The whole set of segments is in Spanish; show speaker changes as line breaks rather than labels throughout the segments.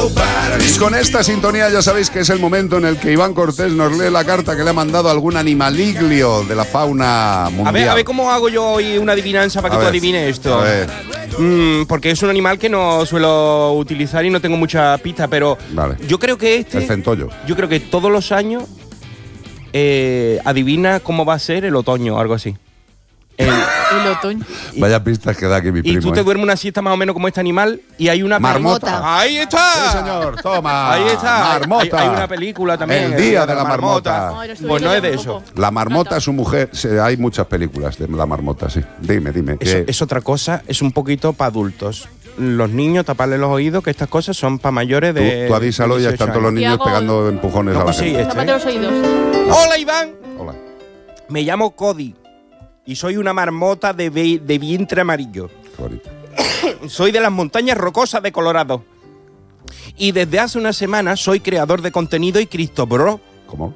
Y con esta sintonía ya sabéis que es el momento en el que Iván Cortés nos lee la carta que le ha mandado algún animaliglio de la fauna mundial.
A ver cómo hago yo hoy una adivinanza para que tú adivines esto.
A ver.
Porque es un animal que no suelo utilizar y no tengo mucha pista, pero
vale.
Yo creo que
el centollo.
Yo creo que todos los años adivina cómo va a ser el otoño o algo así.
El otoño.
Vaya pistas que da aquí mi primo.
Y tú te duermes una siesta más o menos como este animal y hay una
marmota.
¡Ahí está!
Sí, señor, toma.
Ahí está.
Marmota.
Hay una película también.
El día de la marmota.
Pues no es de eso.
La marmota, su mujer. Hay muchas películas de la marmota, sí. Dime.
Es otra cosa, es un poquito para adultos. Los niños, taparle los oídos, que estas cosas son para mayores de.
Tú avísalo, ya están todos los niños pegando empujones a la gente.
Tápate los oídos.
Hola, Iván.
Hola.
Me llamo Cody. Y soy una marmota de vientre amarillo.
Qué bonito.
Soy de las montañas rocosas de Colorado. Y desde hace una semana soy creador de contenido y criptobro.
¿Cómo?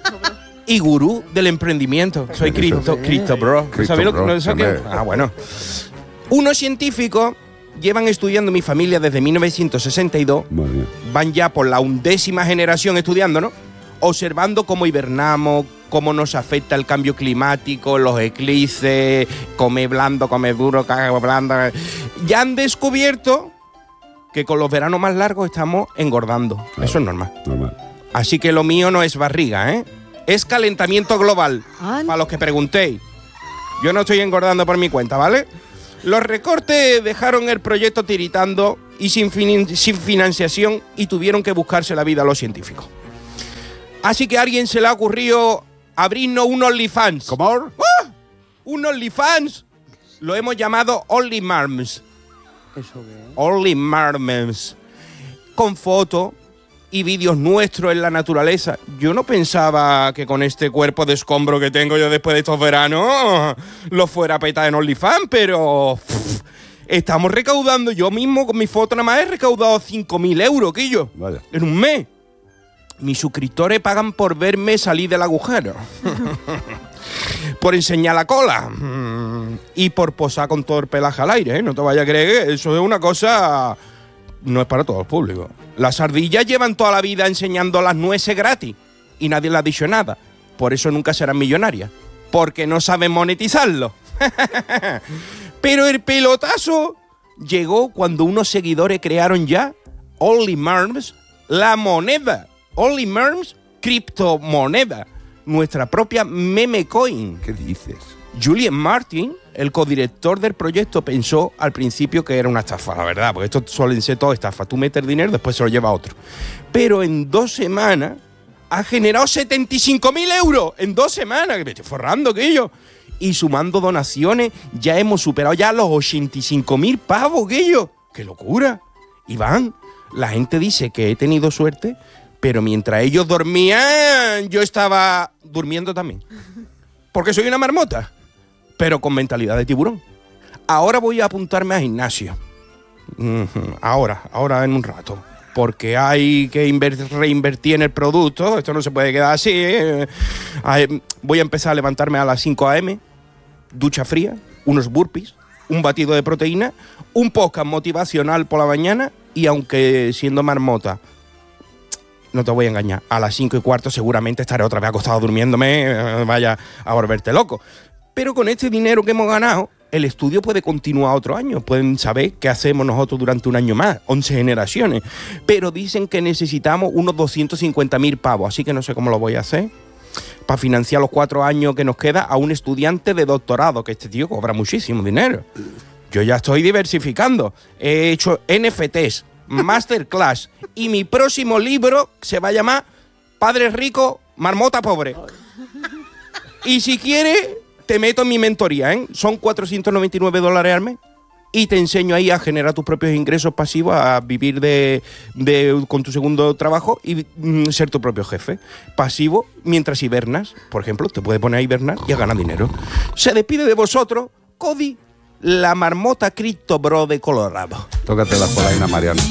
Y gurú del emprendimiento. Soy criptobro. ¿Sabéis lo que? Bueno. Unos científicos llevan estudiando mi familia desde 1962. Van ya por la 11ª generación estudiando, ¿no? Observando cómo hibernamos, cómo nos afecta el cambio climático, los eclipses, come blando, come duro, cago blando. Ya han descubierto que con los veranos más largos estamos engordando. Claro. Eso es normal. Así que lo mío no es barriga, ¿eh? Es calentamiento global. Para los que preguntéis. Yo no estoy engordando por mi cuenta, ¿vale? Los recortes dejaron el proyecto tiritando y sin financiación y tuvieron que buscarse la vida a los científicos. Así que a alguien se le ha ocurrido abrirnos un OnlyFans.
¿Cómo?
¡Ah! ¡Un OnlyFans! Lo hemos llamado Only Marms.
¿Eso qué?
Only Marms. Con fotos y vídeos nuestros en la naturaleza. Yo no pensaba que con este cuerpo de escombro que tengo yo después de estos veranos lo fuera a petar en OnlyFans, pero estamos recaudando. Yo mismo con mi foto nada más he recaudado 5.000 euros, Quillo.
Vaya.
En un mes. Mis suscriptores pagan por verme salir del agujero. Por enseñar la cola. Y por posar con todo el pelaje al aire, ¿eh? No te vayas a creer que eso es una cosa. No es para todo el público. Las ardillas llevan toda la vida enseñando las nueces gratis. Y nadie les ha dicho nada. Por eso nunca serán millonarias. Porque no saben monetizarlo. Pero el pelotazo llegó cuando unos seguidores crearon ya Only Marms, la moneda. Only Marms, criptomoneda. Nuestra propia meme coin.
¿Qué dices?
Julian Martin, el codirector del proyecto, pensó al principio que era una estafa, la verdad, porque esto suelen ser todo estafas. Tú metes dinero, después se lo lleva a otro. Pero en 2 semanas ha generado 75.000 euros. En 2 semanas, que me estoy forrando, que yo. Y sumando donaciones, ya hemos superado ya los 85.000 pavos, que yo. ¡Qué locura! Iván, la gente dice que he tenido suerte, pero mientras ellos dormían, yo estaba durmiendo también. Porque soy una marmota, pero con mentalidad de tiburón. Ahora voy a apuntarme a gimnasio. Ahora en un rato. Porque hay que reinvertir en el producto. Esto no se puede quedar así. Voy a empezar a levantarme a las 5 a.m., ducha fría, unos burpees, un batido de proteína, un podcast motivacional por la mañana y aunque siendo marmota, no te voy a engañar, a las 5:15 seguramente estaré otra vez acostado durmiéndome, vaya a volverte loco. Pero con este dinero que hemos ganado, el estudio puede continuar otro año. Pueden saber qué hacemos nosotros durante un año más, 11 generaciones. Pero dicen que necesitamos unos 250.000 pavos, así que no sé cómo lo voy a hacer para financiar los 4 años que nos queda a un estudiante de doctorado, que este tío cobra muchísimo dinero. Yo ya estoy diversificando. He hecho NFTs, masterclass y mi próximo libro se va a llamar Padre Rico, Marmota Pobre. Y si quieres, te meto en mi mentoría, ¿eh? Son $499 al mes y te enseño ahí a generar tus propios ingresos pasivos, a vivir con tu segundo trabajo y ser tu propio jefe. Pasivo mientras hibernas, por ejemplo, te puedes poner a hibernar y a ganar dinero. Se despide de vosotros, Cody, la marmota criptobro de Colorado.
Tócate la polaina, Mariano.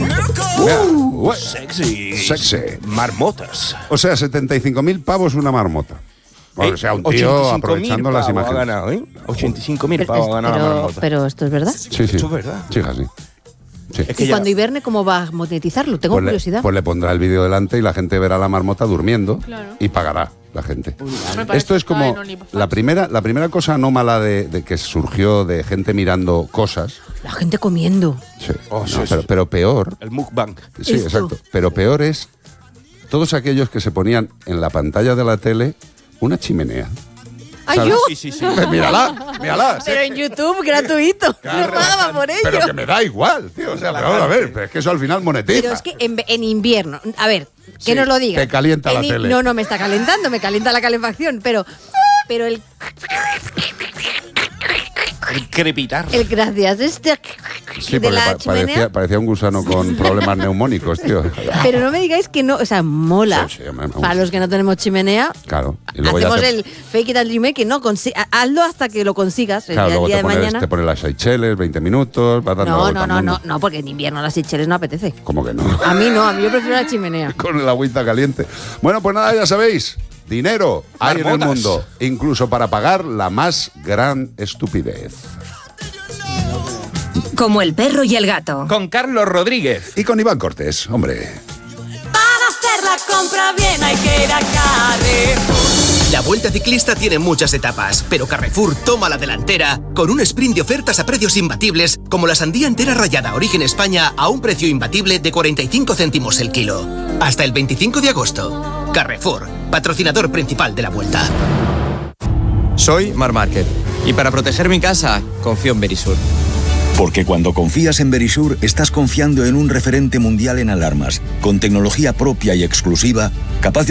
Sexy. Marmotas.
O sea, 75.000 pavos una marmota. Bueno, o sea, un tío aprovechando las imágenes.
Ha ganado, ¿eh? 85.000 pavos ha ganado la marmota.
Pero esto es verdad.
Sí.
Esto es verdad.
Sí, así. Sí.
Es que
¿Y
ya-
cuando hiberne cómo va a monetizarlo? Tengo curiosidad.
Pues le pondrá el vídeo delante y la gente verá la marmota durmiendo y pagará la gente.
Me parece
Esto es
que está
como
en OnlyFans.
la primera cosa anómala de que surgió de gente mirando cosas.
La gente comiendo.
Sí,
Oh,
no,
sí,
pero,
sí.
pero peor,
El mukbang.
sí,
Esto.
exacto, pero peor es todos aquellos que se ponían en la pantalla de la tele una chimenea.
¡Ay,
¿Sabes?
yo!
Sí, sí, sí.
Mírala.
Pero en YouTube, gratuito. No pagaba por ello.
Pero que me da igual, tío. O sea, pero vamos a ver, pero es que eso al final monetiza.
Pero es que en invierno, a ver, que
Sí,
nos lo diga.
te calienta la tele.
No, me está calentando, me calienta la calefacción, pero el
El crepitar.
gracias
Sí,
de
porque
la chimenea.
parecía un gusano con problemas neumónicos, tío.
Pero no me digáis que no, o sea, mola.
Sí, me gusta.
Para los que no tenemos chimenea,
Claro. Y luego ya
hacemos
te,
el fake it until you make it, no, hazlo hasta que lo consigas.
claro,
el
luego
día
te
de mañana.
te pones las Seychelles, 20 minutos, vas dando la vuelta al mundo.
No, porque en invierno las Seychelles no apetece.
¿Cómo que no?
A mí no, a mí yo prefiero la chimenea.
Con el agüita caliente. Bueno, pues nada, ya sabéis. Dinero hay en el
Marmotas.
mundo, incluso para pagar la más gran estupidez.
Como el perro y el gato.
Con Carlos Rodríguez.
Y con Iván Cortés, hombre.
Para hacer la compra bien hay que ir a Carrefour.
La Vuelta Ciclista tiene muchas etapas, pero Carrefour toma la delantera con un sprint de ofertas a precios imbatibles, como la sandía entera rallada Origen España a un precio imbatible de 45 céntimos el kilo. Hasta el 25 de agosto. Carrefour, patrocinador principal de la Vuelta.
Soy Mar Márquez y para proteger mi casa confío en Verisur.
Porque cuando confías en Verisur, estás confiando en un referente mundial en alarmas, con tecnología propia y exclusiva, capaz de